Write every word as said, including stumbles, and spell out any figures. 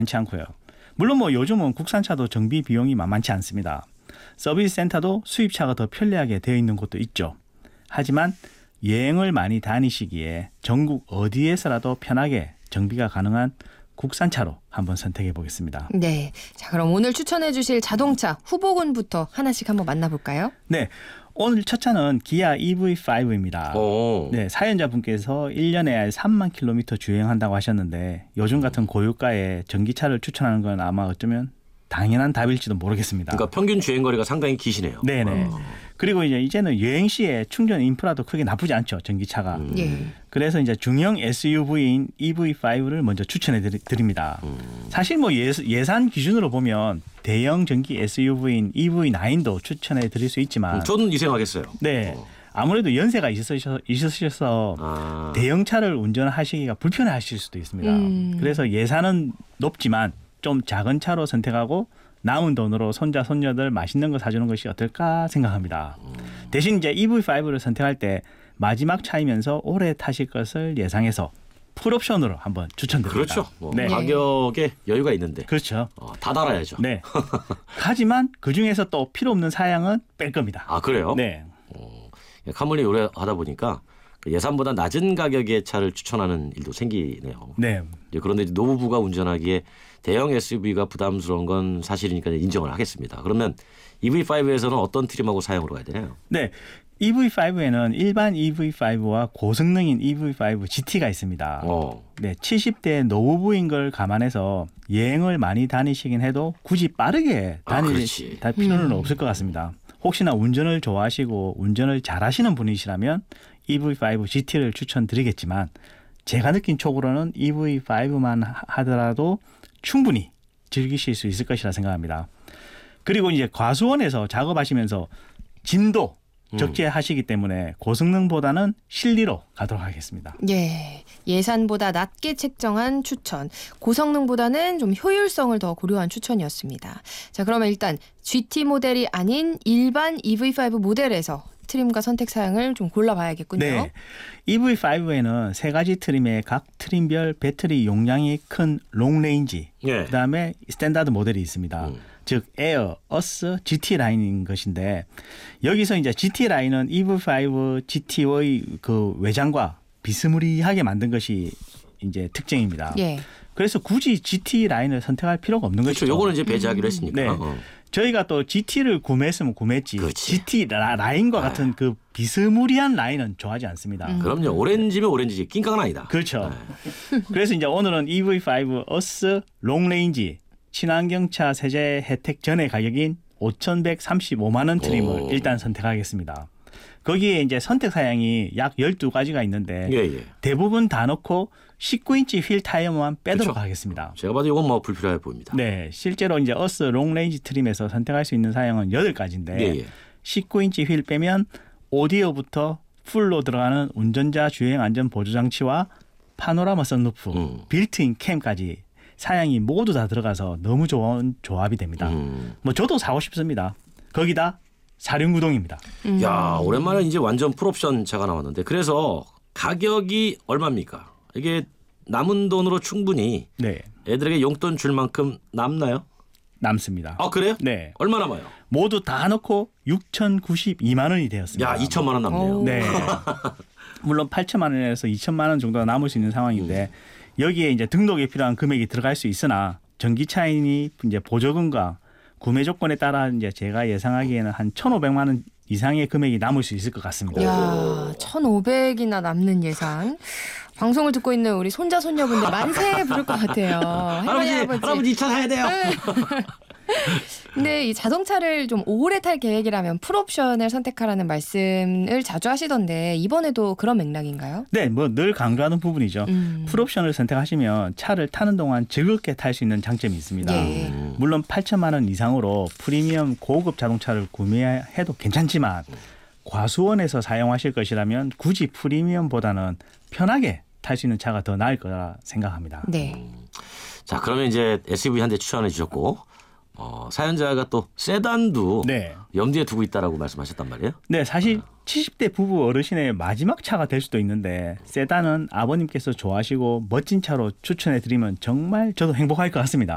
많지 않고요. 물론 뭐 요즘은 국산차도 정비 비용이 만만치 않습니다. 서비스 센터도 수입차가 더 편리하게 되어 있는 곳도 있죠. 하지만 여행을 많이 다니시기에 전국 어디에서라도 편하게 정비가 가능한 국산차로 한번 선택해 보겠습니다. 네, 자 그럼 오늘 추천해 주실 자동차 후보군부터 하나씩 한번 만나볼까요? 네, 오늘 첫 차는 기아 이브이 파이브입니다. 오. 네, 사연자분께서 일 년에 삼만 킬로미터 주행한다고 하셨는데 요즘 같은 고유가에 전기차를 추천하는 건 아마 어쩌면 당연한 답일지도 모르겠습니다. 그러니까 평균 주행거리가 상당히 기시네요. 네네. 어. 그리고 이제 이제는 여행 시에 충전 인프라도 크게 나쁘지 않죠, 전기차가. 음. 예. 그래서 이제 중형 에스유브이인 이브이 파이브를 먼저 추천해 드립니다. 음. 사실 뭐 예, 예산 기준으로 보면 대형 전기 에스유브이인 이브이 나인도 추천해 드릴 수 있지만 음, 저는 이생하겠어요. 네. 어. 아무래도 연세가 있으셔서, 있으셔서 아. 대형차를 운전하시기가 불편하실 수도 있습니다. 음. 그래서 예산은 높지만 좀 작은 차로 선택하고 남은 돈으로 손자 손녀들 맛있는 거 사주는 것이 어떨까 생각합니다. 음. 대신 이제 이브이 파이브를 선택할 때 마지막 차이면서 오래 타실 것을 예상해서 풀옵션으로 한번 추천드립니다. 그렇죠. 뭐 네. 가격에 여유가 있는데 그렇죠. 어, 다 달아야죠. 네. 하지만 그 중에서 또 필요 없는 사양은 뺄 겁니다. 아 그래요? 네. 어, 카몰리 오래 하다 보니까 예산보다 낮은 가격의 차를 추천하는 일도 생기네요. 네. 이제 그런데 이제 노부부가 운전하기에 대형 에스유브이가 부담스러운 건 사실이니까 인정을 하겠습니다. 그러면 이브이 파이브에서는 어떤 트림하고 사용으로 가야 되나요? 네. 이브이 파이브에는 일반 이브이 파이브와 고성능인 이브이 파이브 지티가 있습니다. 어. 네, 칠십 대 노부부인 걸 감안해서 여행을 많이 다니시긴 해도 굳이 빠르게 아, 다닐 그렇지. 다 필요는 음. 없을 것 같습니다. 혹시나 운전을 좋아하시고 운전을 잘하시는 분이시라면 이브이 파이브 지티를 추천드리겠지만 제가 느낀 촉으로는 이브이 파이브만 하더라도 충분히 즐기실 수 있을 것이라 생각합니다. 그리고 이제 과수원에서 작업하시면서 진도 적재하시기 때문에 고성능보다는 실리로 가도록 하겠습니다. 예, 예산보다 낮게 책정한 추천, 고성능보다는 좀 효율성을 더 고려한 추천이었습니다. 자, 그러면 일단 지티 모델이 아닌 일반 이브이 파이브 모델에서 트림과 선택 사양을 좀 골라봐야겠군요. 네, 이브이 파이브에는 세 가지 트림의 각 트림별 배터리 용량이 큰 롱레인지, 예. 그다음에 스탠다드 모델이 있습니다. 음. 즉 에어, 어스, 지티 라인인 것인데 여기서 이제 지티 라인은 이브이 파이브 지티의 그 외장과 비스무리하게 만든 것이 이제 특징입니다. 예. 그래서 굳이 지티 라인을 선택할 필요가 없는 그렇죠. 것이죠. 요거는 이제 배제하기로 했으니까. 네. 어. 저희가 또 지티를 구매했으면 구매했지 그렇지. 지티 라, 라인과 같은 그 비스무리한 라인은 좋아하지 않습니다. 음. 그럼요. 오렌지면 오렌지지 낑깡은 아니다. 그렇죠. 그래서 이제 오늘은 이브이 파이브 어스 롱레인지 친환경차 세제 혜택 전의 가격인 오천백삼십오만 원 트림을 오. 일단 선택하겠습니다. 거기에 이제 선택 사양이 약 열두 가지가 있는데 예, 예. 대부분 다 넣고 십구 인치 휠 타이어만 빼도록 그렇죠. 하겠습니다. 제가 봐도 이건 뭐 불필요해 보입니다. 네, 실제로 이제 어스 롱레인지 트림에서 선택할 수 있는 사양은 여덟 가지인데 예, 예. 십구 인치 휠 빼면 오디오부터 풀로 들어가는 운전자 주행 안전 보조 장치와 파노라마 선루프, 음. 빌트인 캠까지 사양이 모두 다 들어가서 너무 좋은 조합이 됩니다. 음. 뭐 저도 사고 싶습니다. 거기다 사륜구동입니다. 음. 야, 오랜만에 이제 완전 풀옵션 차가 나왔는데 그래서 가격이 얼마입니까? 이게 남은 돈으로 충분히 네, 애들에게 용돈 줄 만큼 남나요? 남습니다. 아, 그래요? 네, 얼마 남아요? 모두 다 넣고 육천구십이만 원이 되었습니다. 야, 이천만 원 남네요. 오. 네. 물론 팔천만 원에서 이천만 원 정도가 남을 수 있는 상황인데 여기에 이제 등록에 필요한 금액이 들어갈 수 있으나 전기차이니 이제 보조금과 구매 조건에 따라 이제 제가 예상하기에는 한 천오백만 원 이상의 금액이 남을 수 있을 것 같습니다. 야, 천오백이나 남는 예상. 방송을 듣고 있는 우리 손자 손녀분들 만세 부를 것 같아요. 할머니, 할아버지, 할아버지 이 차 사야 돼요. 근데 이 자동차를 좀 오래 탈 계획이라면 풀옵션을 선택하라는 말씀을 자주 하시던데 이번에도 그런 맥락인가요? 네, 뭐 늘 강조하는 부분이죠. 음. 풀옵션을 선택하시면 차를 타는 동안 즐겁게 탈 수 있는 장점이 있습니다. 예. 음. 물론 팔천만 원 이상으로 프리미엄 고급 자동차를 구매해도 괜찮지만 과수원에서 사용하실 것이라면 굳이 프리미엄보다는 편하게 탈 수 있는 차가 더 나을 거라 생각합니다. 네. 자, 그러면 이제 에스유브이 한 대 추천해 주셨고 어, 사연자가 또 세단도 네. 염두에 두고 있다라고 말씀하셨단 말이에요. 네, 사실 칠십 대 부부 어르신의 마지막 차가 될 수도 있는데 세단은 아버님께서 좋아하시고 멋진 차로 추천해 드리면 정말 저도 행복할 것 같습니다.